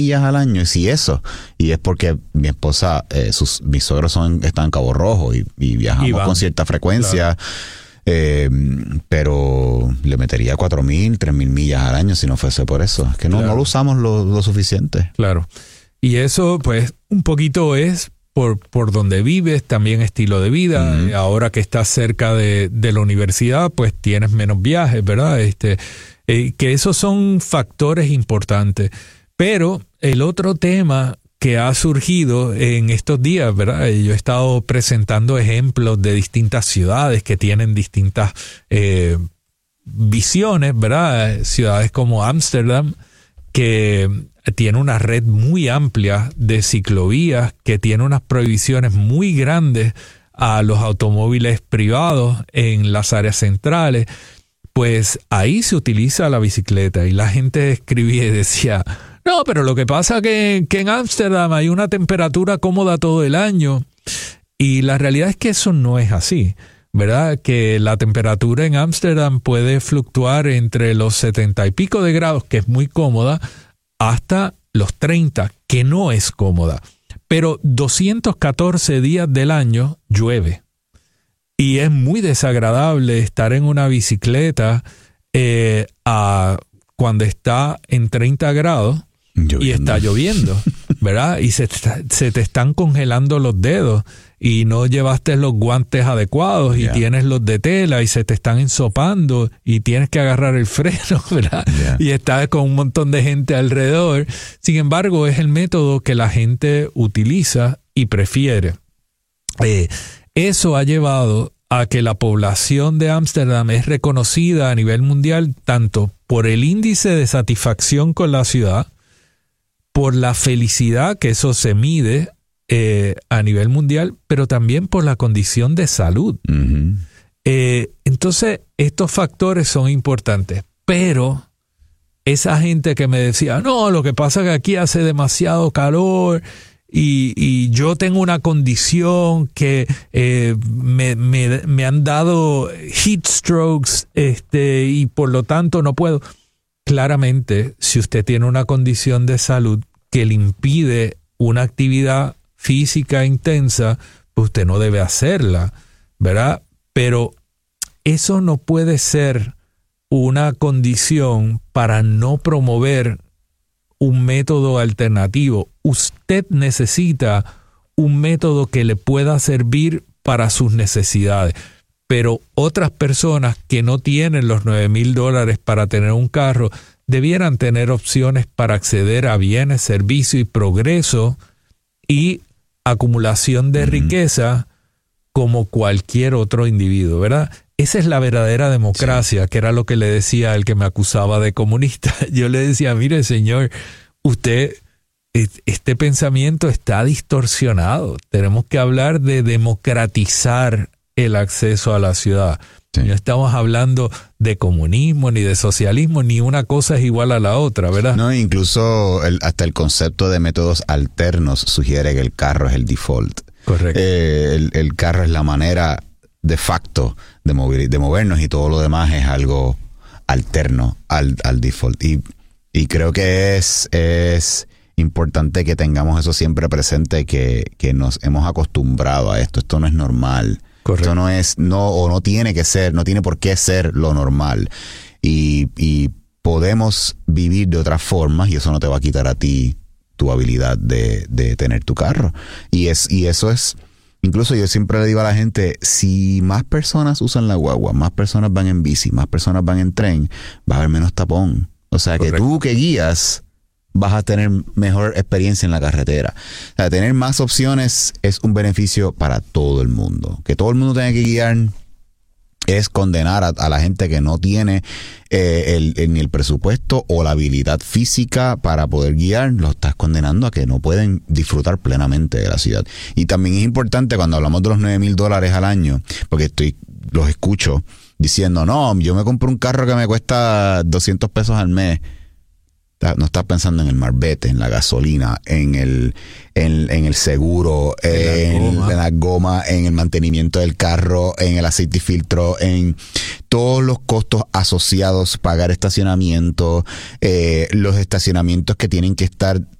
millas al año, y eso. Y es porque mi esposa, mis suegros están en Cabo Rojo y viajamos con cierta frecuencia. Claro. Pero le metería 4,000, 3,000 millas al año si no fuese por eso. Es que no lo usamos lo suficiente. Claro. Y eso, pues, un poquito es por donde vives, también estilo de vida. Uh-huh. Ahora que estás cerca de la universidad, pues tienes menos viajes, ¿verdad? Que esos son factores importantes. Pero el otro tema que ha surgido en estos días, ¿verdad? Yo he estado presentando ejemplos de distintas ciudades que tienen distintas visiones, ¿verdad? Ciudades como Ámsterdam, que tiene una red muy amplia de ciclovías, que tiene unas prohibiciones muy grandes a los automóviles privados en las áreas centrales. Pues ahí se utiliza la bicicleta, y la gente escribía y decía, no, pero lo que pasa es que en Ámsterdam hay una temperatura cómoda todo el año, y la realidad es que eso no es así, ¿verdad? Que la temperatura en Ámsterdam puede fluctuar entre los 70 y pico de grados, que es muy cómoda, hasta los 30, que no es cómoda. Pero 214 días del año llueve. Y es muy desagradable estar en una bicicleta cuando está en 30 grados y está lloviendo, ¿verdad? Y se te están congelando los dedos y no llevaste los guantes adecuados y tienes los de tela y se te están ensopando y tienes que agarrar el freno, ¿verdad? Y estás con un montón de gente alrededor. Sin embargo, es el método que la gente utiliza y prefiere. Eso ha llevado a que la población de Ámsterdam es reconocida a nivel mundial tanto por el índice de satisfacción con la ciudad, por la felicidad que eso se mide a nivel mundial, pero también por la condición de salud. Uh-huh. Entonces, estos factores son importantes, pero esa gente que me decía, no, lo que pasa es que aquí hace demasiado calor y yo tengo una condición que me han dado heat strokes y por lo tanto no puedo. Claramente, si usted tiene una condición de salud que le impide una actividad física intensa, pues usted no debe hacerla, ¿verdad? Pero eso no puede ser una condición para no promover un método alternativo. Usted necesita un método que le pueda servir para sus necesidades. Pero otras personas que no tienen los $9,000 para tener un carro debieran tener opciones para acceder a bienes, servicios y progreso y acumulación de riqueza como cualquier otro individuo, ¿verdad? Esa es la verdadera democracia, que era lo que le decía el que me acusaba de comunista. Yo le decía, mire, señor, usted, este pensamiento está distorsionado. Tenemos que hablar de democratizar el acceso a la ciudad. Sí. No estamos hablando de comunismo ni de socialismo, ni una cosa es igual a la otra, ¿verdad? No, incluso hasta el concepto de métodos alternos sugiere que el carro es el default. Correcto. El carro es la manera de facto de movernos y todo lo demás es algo alterno al default. Y creo que es importante que tengamos eso siempre presente, que nos hemos acostumbrado a esto. Esto no es normal. Correcto. Esto no tiene que ser, no tiene por qué ser lo normal. Y podemos vivir de otras formas y eso no te va a quitar a ti tu habilidad de tener tu carro. Y eso es, incluso yo siempre le digo a la gente, si más personas usan la guagua, más personas van en bici, más personas van en tren, va a haber menos tapón. O sea, correcto, que tú que guías vas a tener mejor experiencia en la carretera. O sea, tener más opciones es un beneficio para todo el mundo. Que todo el mundo tenga que guiar es condenar a la gente que no tiene ni el presupuesto o la habilidad física para poder guiar. Lo estás condenando a que no pueden disfrutar plenamente de la ciudad. Y también es importante cuando hablamos de los $9,000 al año, porque los escucho diciendo, no, yo me compro un carro que me cuesta $200 al mes. No estás pensando en el marbete, en la gasolina, en el seguro, en la goma, en el mantenimiento del carro, en el aceite y filtro, en todos los costos asociados, pagar estacionamiento, los estacionamientos que tienen que estar